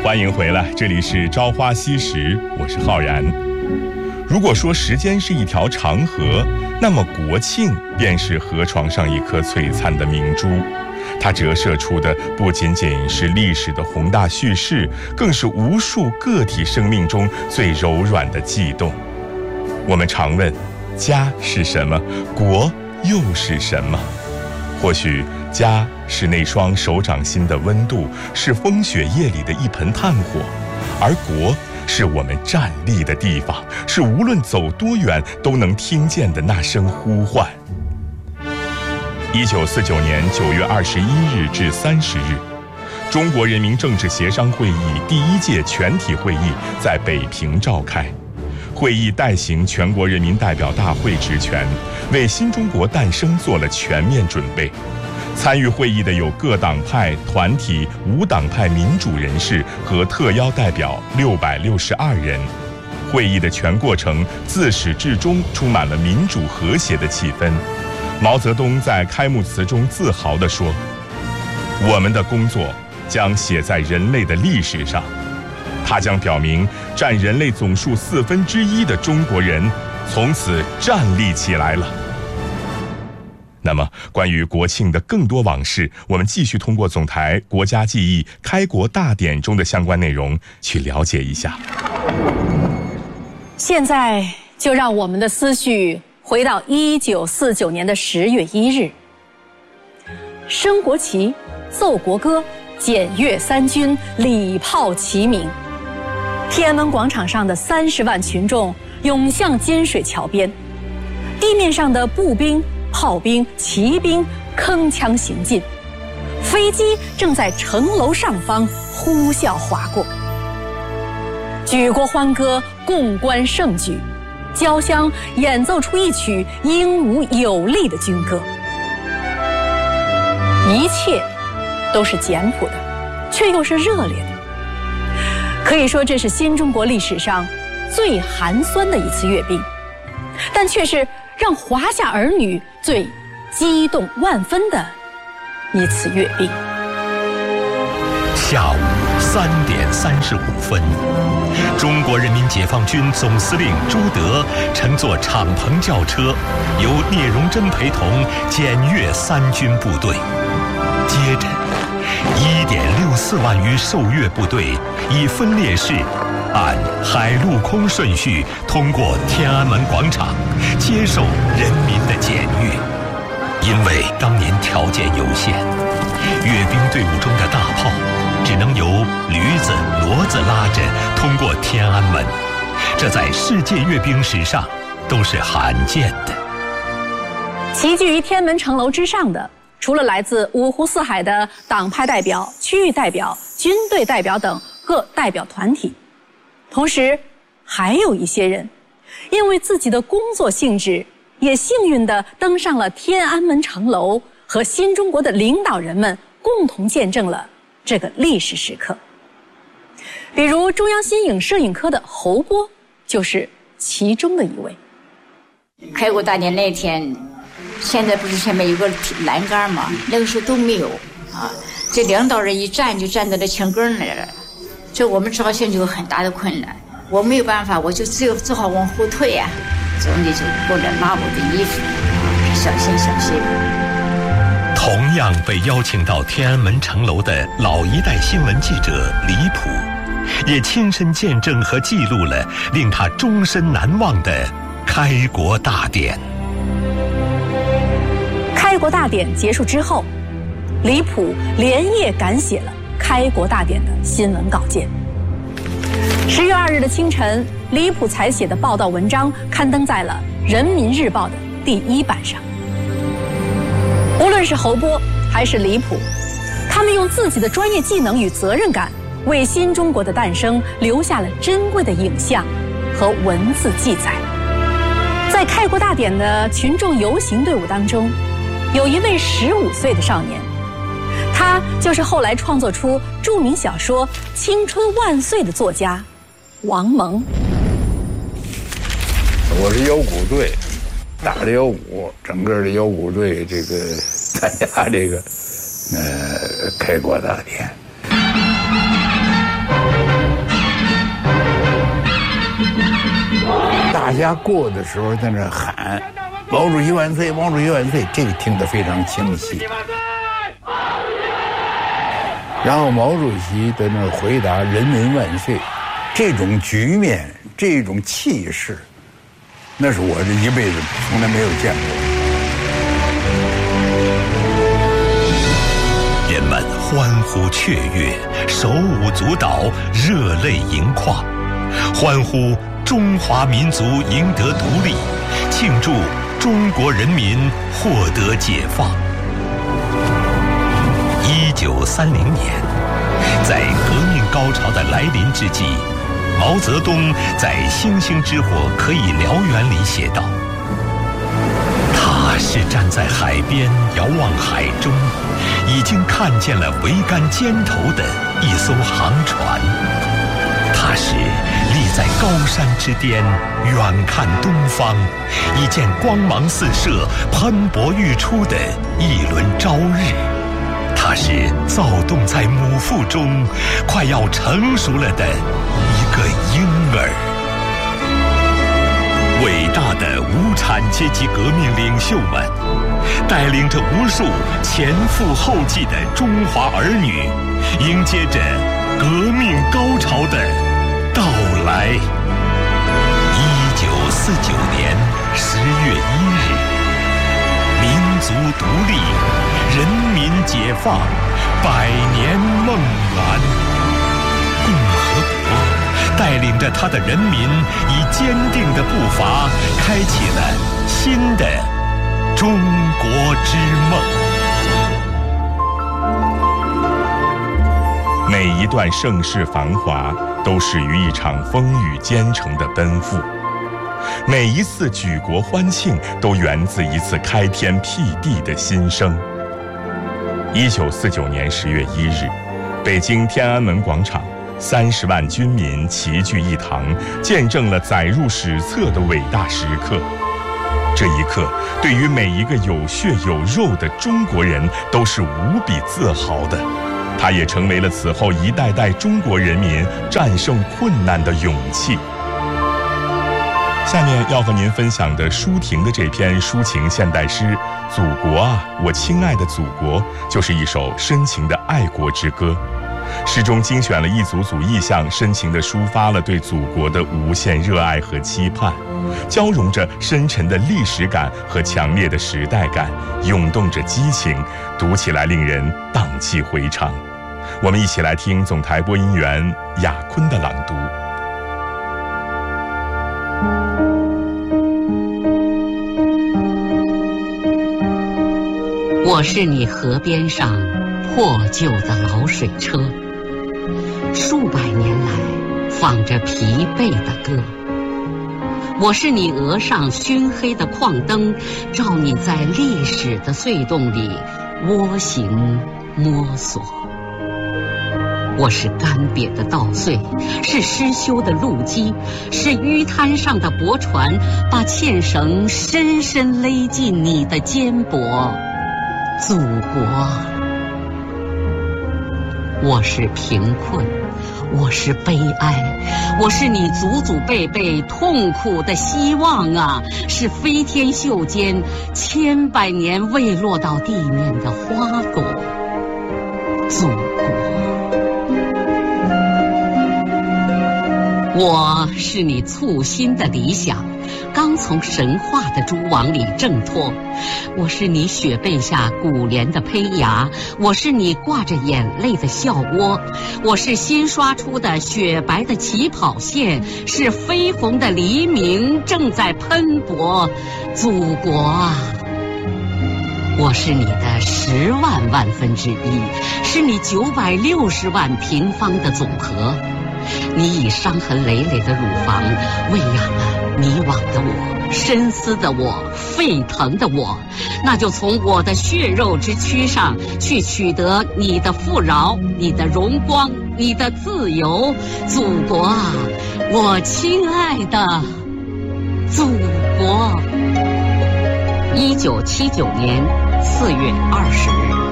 欢迎回来，这里是朝花夕拾，我是浩然。如果说时间是一条长河，那么国庆便是河床上一颗璀璨的明珠。它折射出的不仅仅是历史的宏大叙事，更是无数个体生命中最柔软的悸动。我们常问，家是什么？国又是什么？或许家是那双手掌心的温度，是风雪夜里的一盆炭火，而国是我们站立的地方，是无论走多远都能听见的那声呼唤。1949年9月21日至30日，中国人民政治协商会议第1届全体会议在北平召开。会议代行全国人民代表大会职权，为新中国诞生做了全面准备。参与会议的有各党派、团体、无党派民主人士和特邀代表662人。会议的全过程自始至终充满了民主和谐的气氛。毛泽东在开幕词中自豪地说：“我们的工作将写在人类的历史上。”它将表明，占人类总数1/4的中国人从此站立起来了。那么，关于国庆的更多往事，我们继续通过总台国家记忆开国大典中的相关内容去了解一下。 现在就让我们的思绪回到1949年的10月1日，升国旗、奏国歌、检阅三军，礼炮齐鸣。天安门广场上的30万群众涌向尖水桥边，地面上的步兵、炮兵、骑兵铿锵行进，飞机正在城楼上方呼啸划过。举国欢歌，共观盛举，交响演奏出一曲英武有力的军歌。一切都是简朴的，却又是热烈的。可以说，这是新中国历史上最寒酸的一次阅兵，但却是让华夏儿女最激动万分的一次阅兵。 下午3点35分，中国人民解放军总司令朱德乘坐敞篷轿车，由聂荣臻陪同检阅三军部队。接着1.64万余受阅部队以分列式按海陆空顺序通过天安门广场，接受人民的检阅。因为当年条件有限，阅兵队伍中的大炮只能由驴子、骡子拉着通过天安门，这在世界阅兵史上都是罕见的。 齐聚于天安门城楼之上的，除了来自五湖四海的党派代表、区域代表、军队代表等各代表团体，同时还有一些人因为自己的工作性质，也幸运地登上了天安门城楼，和新中国的领导人们共同见证了这个历史时刻。比如中央新影摄影科的侯波就是其中的一位。 开国大典那天，现在不是前面有个栏杆吗？那个时候都没有啊，这领导人一站就站到这墙根那儿了，这我们照相就有很大的困难，我没有办法，我就只好往后退呀，总得就过来拉我的衣服，小心小心。 同样被邀请到天安门城楼的老一代新闻记者李普，也亲身见证和记录了令他终身难忘的开国大典。 开国大典结束之后，李普连夜赶写了开国大典的新闻稿件。10月2日的清晨，李普采写的报道文章刊登在了《人民日报》的第1版上。无论是侯波还是李普，他们用自己的专业技能与责任感，为新中国的诞生留下了珍贵的影像和文字记载。在开国大典的群众游行队伍当中，有一位15岁的少年，他就是后来创作出著名小说《青春万岁》的作家王蒙。 我是腰鼓队，打着腰鼓，整个的腰鼓队这个参加这个开国大典。 家过的时候在那喊毛主席万岁，毛主席万岁，这个听得非常清晰。然后毛主席的那回答人民万岁，这种局面，这种气势，那是我这一辈子从来没有见过。 人们欢呼雀跃，手舞足蹈，热泪盈眶，欢呼中华民族赢得独立，庆祝中国人民获得解放。1930年，在革命高潮的来临之际，毛泽东在《星星之火可以燎原》里写道：他是站在海边遥望海中，已经看见了桅杆尖头的一艘航船；他是立在高山之巅，远看东方，已见光芒四射、喷薄欲出的一轮朝日；他是躁动在母腹中，快要成熟了的一个婴儿。伟大的无产阶级革命领袖们，带领着无数前赴后继的中华儿女，迎接着革命高潮的到来。1949年10月1日，民族独立，人民解放，100年梦圆。共和国带领着他的人民，以坚定的步伐，开启了新的中国之梦。 每一段盛世繁华，都始于一场风雨兼程的奔赴；每一次举国欢庆，都源自一次开天辟地的新生。1949年10月1日，北京天安门广场，30万军民齐聚一堂，见证了载入史册的伟大时刻。这一刻，对于每一个有血有肉的中国人都是无比自豪的。它也成为了此后一代代中国人民战胜困难的勇气。下面要和您分享的舒婷的这篇抒情现代诗《祖国啊，我亲爱的祖国》，就是一首深情的爱国之歌。诗中精选了一组组意象，深情地抒发了对祖国的无限热爱和期盼，交融着深沉的历史感和强烈的时代感，涌动着激情，读起来令人荡气回肠。我们一起来听总台播音员雅坤的朗读。 我是你河边上破旧的老水车，数百年来放着疲惫的歌。我是你额上熏黑的矿灯，照你在历史的隧洞里蜗行摸索。我是干瘪的稻穗，是失修的路基，是淤滩上的驳船，把纤绳深深勒进你的肩膊。祖国，我是贫困，我是悲哀，我是你祖祖辈辈痛苦的希望啊，是飞天袖间千百年未落到地面的花朵。祖国，我是你簇新的理想，刚从神话的蛛网里挣脱。我是你雪背下古莲的胚芽，我是你挂着眼泪的笑窝，我是新刷出的雪白的起跑线，是绯红的黎明正在喷薄。祖国啊，我是你的10万万分之一，是你960万平方的总和。你以伤痕累累的乳房喂养了迷惘的我，深思的我，沸腾的我，那就从我的血肉之躯上去取得你的富饶，你的荣光，你的自由。祖国啊，我亲爱的祖国。1979年4月20日。